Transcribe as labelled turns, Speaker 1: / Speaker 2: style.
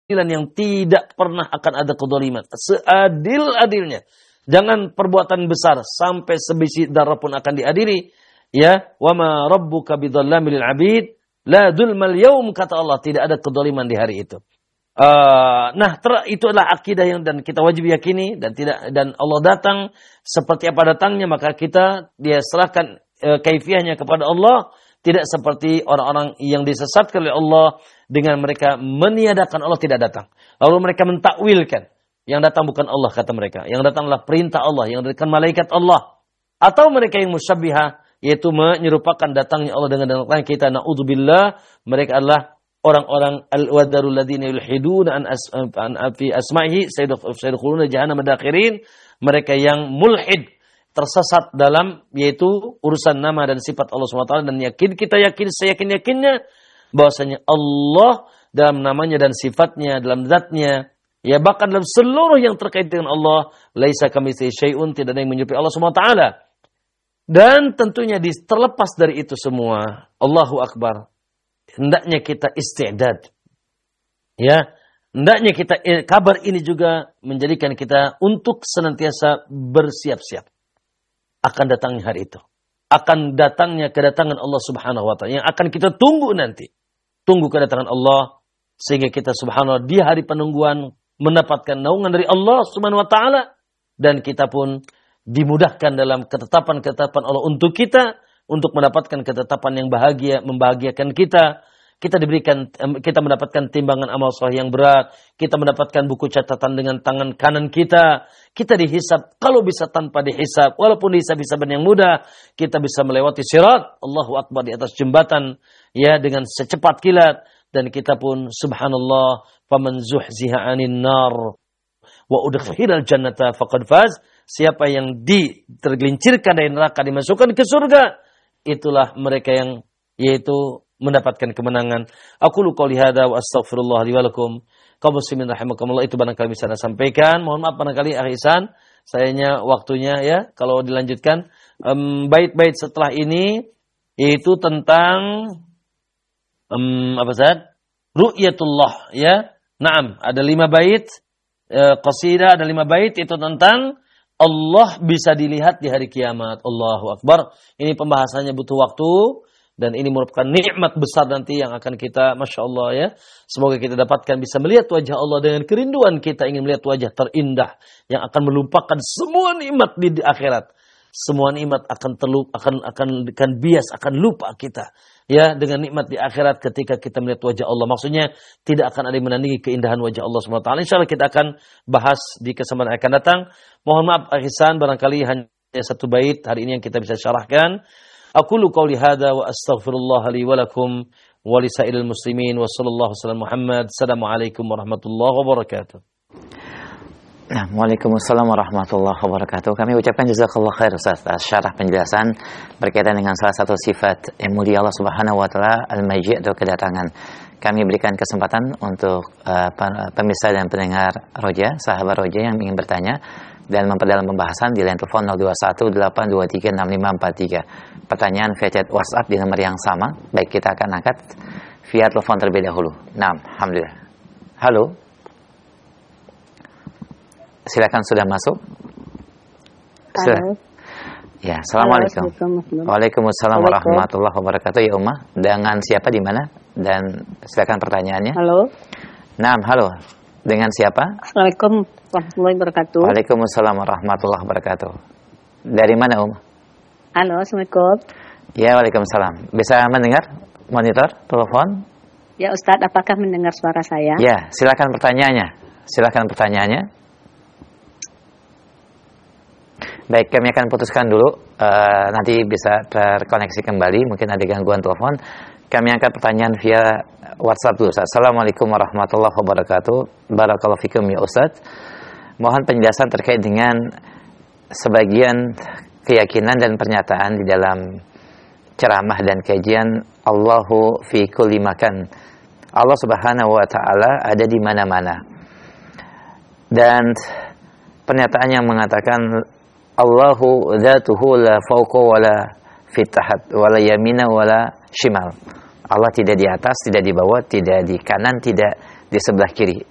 Speaker 1: yang tidak pernah akan ada kedzaliman. Seadil-adilnya. Jangan perbuatan besar sampai sebiji darah pun akan diadili. Ya, wa ma rabbuka bidzalamil 'abid, la dzulmal yaum, kata Allah, tidak ada kedzaliman di hari itu. Itu adalah akidah yang dan kita wajib yakini, dan Allah datang seperti apa datangnya, maka dia serahkan kaifiahnya kepada Allah, tidak seperti orang-orang yang disesatkan oleh Allah dengan mereka meniadakan Allah tidak datang. Lalu mereka mentakwilkan, yang datang bukan Allah, kata mereka. Yang datang adalah perintah Allah, yang datang malaikat Allah. Atau mereka yang musyabbihah, yaitu menyerupakan datangnya Allah dengan datang kita. Na'udzubillah, mereka adalah orang-orang al-wadarul ladzina yulhiduna an fi asma'ihi sayadkhuluna jahannam dakhirin. Mereka yang mulhid, tersesat dalam yaitu urusan nama dan sifat Allah SWT, dan seyakin-yakinnya bahwasanya Allah dalam namanya dan sifatnya, dalam zatnya, ya bahkan dalam seluruh yang terkait dengan Allah, laisa kamitslihi syai'un, tidak ada yang menyerupai Allah SWT. Dan tentunya terlepas dari itu semua, Allahu Akbar, hendaknya kita istidad. Ya, hendaknya kabar ini juga menjadikan kita untuk senantiasa bersiap-siap akan datangnya hari itu. Akan datangnya kedatangan Allah Subhanahu wa taala yang akan kita tunggu nanti. Tunggu kedatangan Allah sehingga kita subhanallah di hari penungguan mendapatkan naungan dari Allah Subhanahu wa taala, dan kita pun dimudahkan dalam ketetapan-ketetapan Allah untuk kita, untuk mendapatkan ketetapan yang membahagiakan kita. Kita mendapatkan timbangan amal soleh yang berat. Kita mendapatkan buku catatan dengan tangan kanan kita. Kita dihisab, kalau bisa tanpa dihisab, walaupun dihisab-hisaban yang mudah, kita bisa melewati sirat, Allahu Akbar, di atas jembatan, ya, dengan secepat kilat. Dan kita pun subhanallah, faman zuhziha 'anil nar wa udkhilal jannata faqad faz. Siapa yang tergelincirkan dari neraka dimasukkan ke surga, itulah mereka yang yaitu mendapatkan kemenangan. Aqulu qouli hadza wa astaghfirullah li wa lakum. Kaum muslimin rahimakumullah, itu barangkali bisa saya sampaikan. Mohon maaf barangkali Akh Ihsan, sayanya waktunya ya kalau dilanjutkan. Bait-bait setelah ini yaitu tentang ru'yatullah, ya. Naam, ada 5 bait qasidah, ada 5 bait itu tentang Allah bisa dilihat di hari kiamat. Allahu Akbar. Ini pembahasannya butuh waktu, dan ini merupakan nikmat besar nanti yang akan kita, Masya Allah ya. Semoga kita dapatkan bisa melihat wajah Allah dengan kerinduan kita ingin melihat wajah terindah yang akan melupakan semua nikmat di akhirat. Semua nikmat akan bias, akan lupa kita. Ya, dengan nikmat di akhirat ketika kita melihat wajah Allah. Maksudnya tidak akan ada yang menandingi keindahan wajah Allah SWT. InsyaAllah kita akan bahas di kesempatan yang akan datang. Mohon maaf Akh Ihsan, barangkali hanya 1 bait hari ini yang kita bisa syarahkan. Aqulu qouli hadza wa astaghfirullah li wa lakum wa lisairil muslimin wa sallallahu alaihi Muhammad. Assalamualaikum warahmatullahi wabarakatuh.
Speaker 2: Nah, Waalaikumsalam warahmatullahi wabarakatuh. Kami ucapkan jazakallah khair Ustaz atas syarah penjelasan berkaitan dengan salah satu sifat yang mulia Allah Subhanahu wa taala, al-maji' atau kedatangan. Kami berikan kesempatan untuk pemirsa dan pendengar Roja, sahabat Roja yang ingin bertanya dan memperdalam pembahasan di line telepon 0218236543. Pertanyaan via chat WhatsApp di nomor yang sama. Baik, kita akan angkat via telepon terlebih dahulu. Nah, alhamdulillah. Halo. Silakan, sudah masuk.
Speaker 3: Halo.
Speaker 2: Ya, assalamualaikum. Waalaikumsalam warahmatullahi wabarakatuh. Ya Ummah, dengan siapa di mana? Dan silakan pertanyaannya.
Speaker 3: Halo.
Speaker 2: Nah, halo. Dengan siapa?
Speaker 3: Assalamualaikum warahmatullahi wabarakatuh.
Speaker 2: Waalaikumsalam warahmatullahi wabarakatuh. Dari mana Ummah?
Speaker 3: Halo, assalamualaikum.
Speaker 2: Ya, waalaikumsalam. Bisa mendengar monitor telepon?
Speaker 3: Ya Ustadz, apakah mendengar suara saya?
Speaker 2: Ya, silakan pertanyaannya. Baik, kami akan putuskan dulu. Nanti bisa terkoneksi kembali. Mungkin ada gangguan telepon. Kami angkat pertanyaan via WhatsApp dulu. Assalamualaikum warahmatullahi wabarakatuh. Barakallahu fikum ya Ustaz. Mohon penjelasan terkait dengan sebagian keyakinan dan pernyataan di dalam ceramah dan kajian Allahu fi kulli makan. Allah Subhanahu wa taala ada di mana-mana. Dan pernyataan yang mengatakan Allahu dzatuhu la fawqa wala fitahat wala yamina wala shimal. Allah tidak di atas, tidak di bawah, tidak di kanan, tidak di sebelah kiri.